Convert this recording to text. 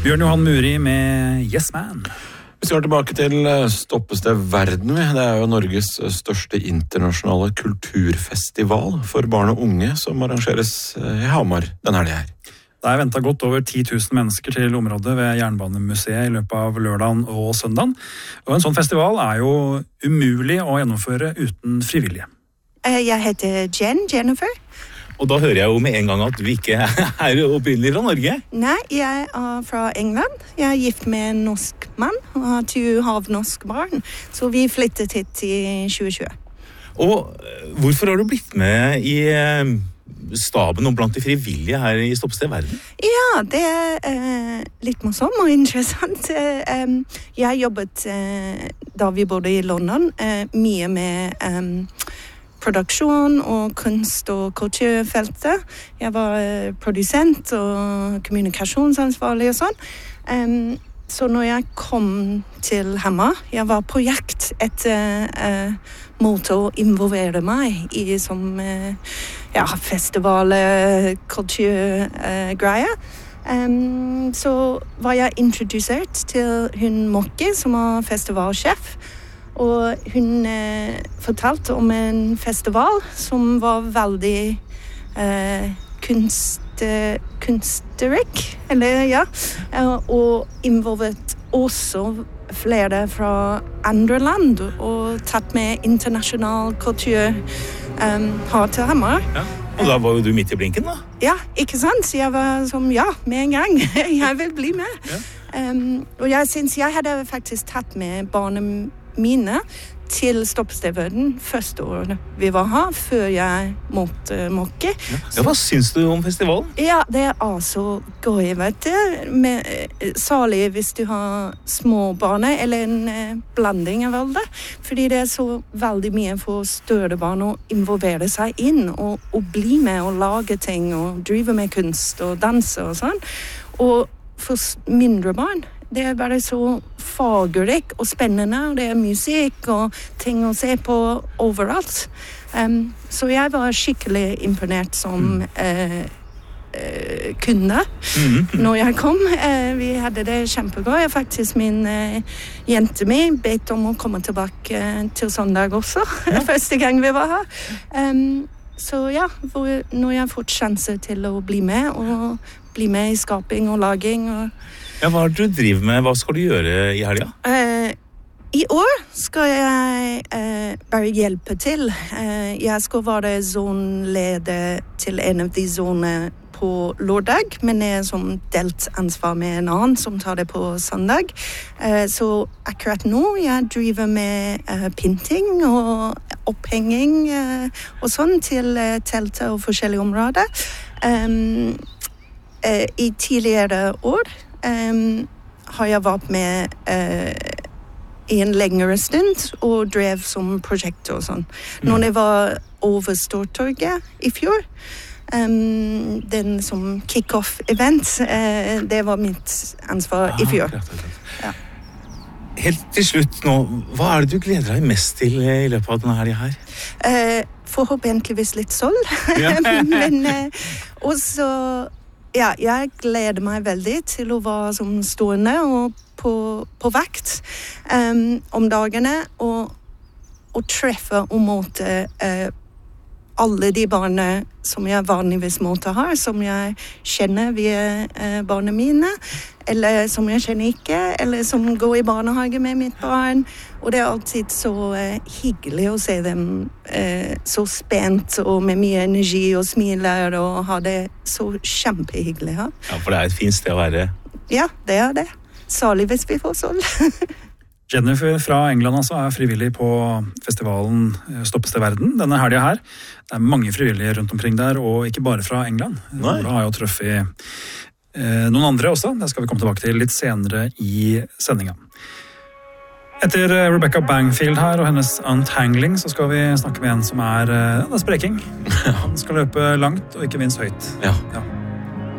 Bjørn Johan Muri med Yes Man. Vi skal tilbake til Stoppested Verden. Det jo Norges største internasjonale kulturfestival for barn og unge som arrangeres i Hamar denne helgen her. Det ventet godt over 10 000 mennesker til området ved Jernbanemuseet i løpet av lørdagen og søndagen. Og en sånn festival jo umulig å gjennomføre uten frivillige. Jeg heter Jennifer. Og da hører jeg jo med en gang at du ikke opprinnelig fra Norge. Nei, jeg fra England. Jeg gift med en norsk mann og har 2 halvnorsk barn. Så vi flyttet hit i 2020. Og hvorfor har du blitt med i staben og blant de frivillige her i Stoppested Verden? Ja, det litt morsomt og interessant. Jeg jobbet da vi bodde i London mye med produksjon og kunst- og kulturfeltet. Jeg var produsent og kommunikasjonsansvarlig og sånn. Så når jeg kom til Hamar, jeg var på jakt etter måte å involvere meg i som festivaler, kulturgreier. Så var jeg introdusert til hun Mokke, som festivalsjef. Og hun fortalte om en festival som var veldig kunstnerik, og involvert også flere fra andre land, og tatt med internasjonal kultur til Hamar. Ja. Og da var jo du midt i blinken, da? Ja, ikke sant? Så jeg var som, med en gang. Jeg vil bli med. Ja. Og jeg synes jeg hadde faktisk tatt med barna mine til Stoppested Verden første året vi var her, før jeg måtte mokke. Ja, hva syns du om festivalen? Ja, det så gøy, vet du. Særlig hvis du har små barn, eller en blanding av alle. Fordi det så veldig mye for større barn å involvere seg inn, og bli med og lage ting, og drive med kunst og danse og sånn. Og for mindre barn, det bare så fagrikt og spennende, og det musikk og ting å se på overalt. Så jeg var skikkelig imponert som kunde når jeg kom. Vi hadde det kjempegøy. Faktisk min jente min bedt om å komme tilbake til søndag også, første gang vi var her. Så når jeg fått sjanse til å bli med, og bli med i skaping og laging. Ja, hva du driver med? Hva skal du gjøre i helga? I år skal jeg bare hjelpe til. Jeg skal være zoneleder til en av de zonene på lørdag, men jeg som delt ansvar med en annen som tar det på søndag. Så akkurat nå jeg driver med pynting og opphenging og sånn til teltet og forskjellige områder. I tidligere år har jeg vært med i en lengre stund og drev som prosjekt og sånn. Når jeg var over Stortorget i fjor, den som kick-off-event, det var mitt ansvar i fjor. Ja. Helt til slutt nå, hva det du gleder deg mest til i løpet av denne helgen her? Forhåpentligvis litt sol, men også jeg gleder meg veldig til å være som stående og på vakt om dagene og treffe og måte alle de barna som jeg vanligvis måter her, som jeg kjenner via barna mine, eller som jeg kjenner ikke, eller som går i barnehage med mitt barn. Og det alltid så hyggelig å se dem så spent og med mye energi og smiler og ha det så kjempehyggelig her. Ja, for det et fint sted å være. Ja, det det. Særlig hvis vi får sol. Jennifer fra England altså frivillig på festivalen Stoppested Verden denne helgen her. Det mange frivillige rundt omkring der, og ikke bare fra England. Ola har jo truffet noen andre også. Det skal vi komme tilbake til litt senere i sendingen. Etter Rebecca Bangfield her og hennes Untangling så skal vi snakke med en som det spreking. Han skal løpe langt og ikke minst høyt. Ja.